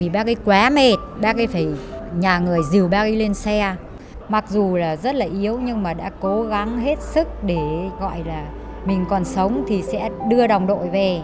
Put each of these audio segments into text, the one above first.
Vì bác ấy quá mệt, bác ấy phải nhà người dìu bác ấy lên xe. Mặc dù là rất là yếu nhưng mà đã cố gắng hết sức để gọi là mình còn sống thì sẽ đưa đồng đội về.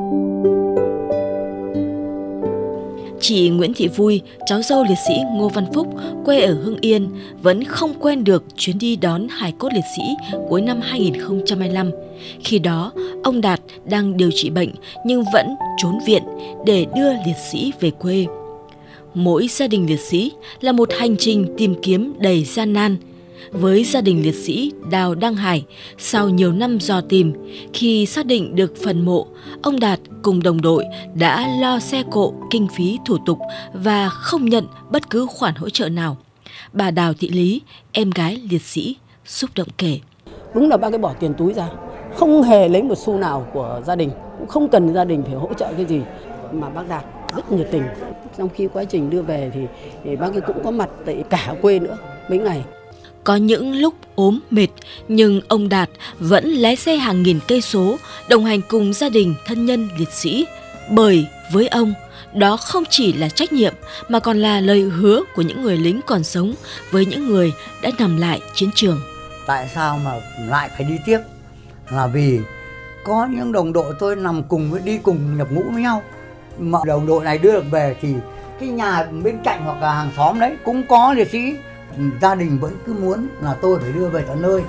Chị Nguyễn Thị Vui, cháu dâu liệt sĩ Ngô Văn Phúc, quê ở Hưng Yên, vẫn không quên được chuyến đi đón hài cốt liệt sĩ cuối năm 2025. Khi đó, ông Đạt đang điều trị bệnh nhưng vẫn trốn viện để đưa liệt sĩ về quê. Mỗi gia đình liệt sĩ là một hành trình tìm kiếm đầy gian nan. Với gia đình liệt sĩ Đào Đăng Hải, sau nhiều năm dò tìm, khi xác định được phần mộ, ông Đạt cùng đồng đội đã lo xe cộ, kinh phí thủ tục và không nhận bất cứ khoản hỗ trợ nào. Bà Đào Thị Lý, em gái liệt sĩ, xúc động kể. Đúng là bác ấy bỏ tiền túi ra, không hề lấy một xu nào của gia đình, cũng không cần gia đình phải hỗ trợ cái gì, mà bác Đạt rất nhiệt tình. Trong khi quá trình đưa về thì bác ấy cũng có mặt tại cả quê nữa mấy ngày. Có những lúc ốm mệt, nhưng ông Đạt vẫn lái xe hàng nghìn cây số đồng hành cùng gia đình thân nhân liệt sĩ. Bởi với ông, đó không chỉ là trách nhiệm mà còn là lời hứa của những người lính còn sống với những người đã nằm lại chiến trường. Tại sao mà lại phải đi tiếp? Là vì có những đồng đội tôi nằm đi cùng nhập ngũ với nhau. Mà đồng đội này đưa được về thì cái nhà bên cạnh hoặc là hàng xóm đấy cũng có liệt sĩ. Gia đình vẫn cứ muốn là tôi phải đưa về tận nơi.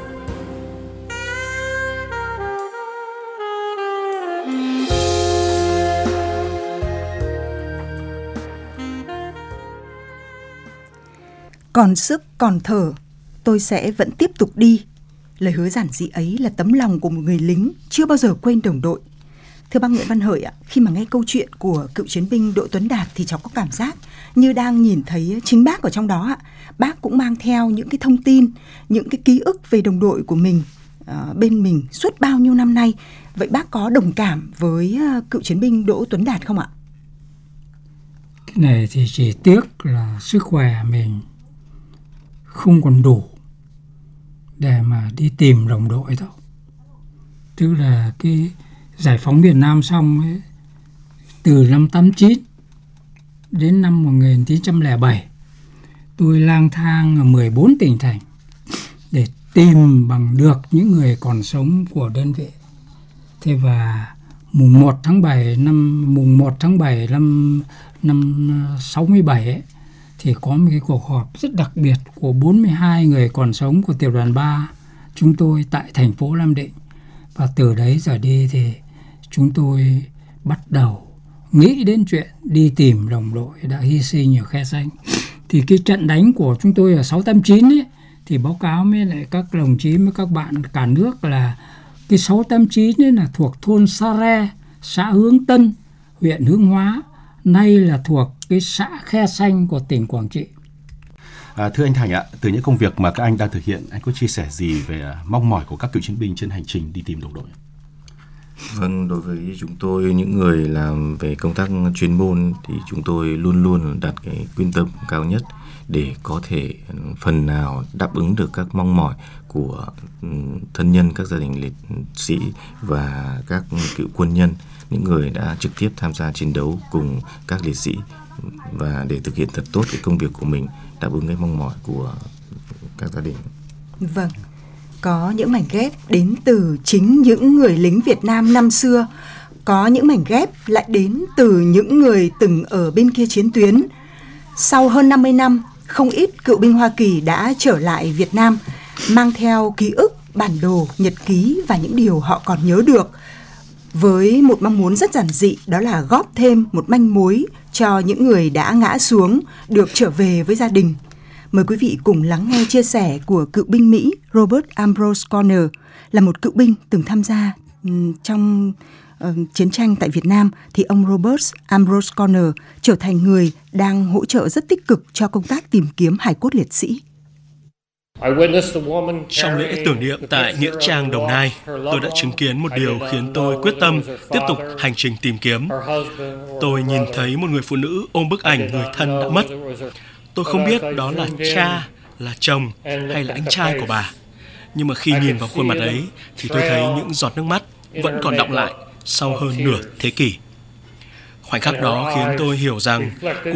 Còn sức, còn thở, tôi sẽ vẫn tiếp tục đi. Lời hứa giản dị ấy là tấm lòng của một người lính chưa bao giờ quên đồng đội. Thưa bác Nguyễn Văn Hợi ạ, khi mà nghe câu chuyện của cựu chiến binh Đỗ Tuấn Đạt thì cháu có cảm giác như đang nhìn thấy chính bác ở trong đó ạ. Bác cũng mang theo những cái thông tin, những cái ký ức về đồng đội của mình bên mình suốt bao nhiêu năm nay. Vậy bác có đồng cảm với cựu chiến binh Đỗ Tuấn Đạt không ạ? Cái này thì chỉ tiếc là sức khỏe mình không còn đủ để mà đi tìm đồng đội đâu. Tức là cái giải phóng Việt Nam xong ấy, từ năm 89 đến năm 1907, tôi lang thang ở 14 tỉnh thành để tìm bằng được những người còn sống của đơn vị. Thế và mùng 1 tháng 7 năm 67 ấy, thì có một cái cuộc họp rất đặc biệt của 42 người còn sống của tiểu đoàn 3 chúng tôi tại thành phố Nam Định. Và từ đấy trở đi thì chúng tôi bắt đầu nghĩ đến chuyện đi tìm đồng đội đã hy sinh ở Khe Xanh. Thì cái trận đánh của chúng tôi ở 689 ấy, thì báo cáo với lại các đồng chí với các bạn cả nước là cái 689 ấy là thuộc thôn Sa Re, xã Hướng Tân, huyện Hướng Hóa, nay là thuộc cái xã Khe Xanh của tỉnh Quảng Trị. Thưa anh Thành ạ, từ những công việc mà các anh đang thực hiện, anh có chia sẻ gì về mong mỏi của các cựu chiến binh trên hành trình đi tìm đồng đội? Vâng, đối với chúng tôi, những người làm về công tác chuyên môn thì chúng tôi luôn luôn đặt cái quyết tâm cao nhất để có thể phần nào đáp ứng được các mong mỏi của thân nhân các gia đình liệt sĩ và các cựu quân nhân, những người đã trực tiếp tham gia chiến đấu cùng các liệt sĩ, và để thực hiện thật tốt cái công việc của mình, đáp ứng cái mong mỏi của các gia đình. Vâng, có những mảnh ghép đến từ chính những người lính Việt Nam năm xưa, có những mảnh ghép lại đến từ những người từng ở bên kia chiến tuyến. Sau hơn 50 năm, không ít cựu binh Hoa Kỳ đã trở lại Việt Nam, mang theo ký ức, bản đồ, nhật ký và những điều họ còn nhớ được, với một mong muốn rất giản dị, đó là góp thêm một manh mối cho những người đã ngã xuống được trở về với gia đình. Mời quý vị cùng lắng nghe chia sẻ của cựu binh Mỹ Robert Ambrose Corner, là một cựu binh từng tham gia trong chiến tranh tại Việt Nam. Thì ông Robert Ambrose Corner trở thành người đang hỗ trợ rất tích cực cho công tác tìm kiếm hài cốt liệt sĩ. Trong lễ tưởng niệm tại Nghĩa Trang, Đồng Nai, tôi đã chứng kiến một điều khiến tôi quyết tâm tiếp tục hành trình tìm kiếm. Tôi nhìn thấy một người phụ nữ ôm bức ảnh người thân đã mất. Tôi không biết đó là cha, là chồng hay là anh trai của bà. Nhưng mà khi nhìn vào khuôn mặt ấy thì tôi thấy những giọt nước mắt vẫn còn đọng lại sau hơn nửa thế kỷ. Khoảnh khắc đó khiến tôi hiểu rằng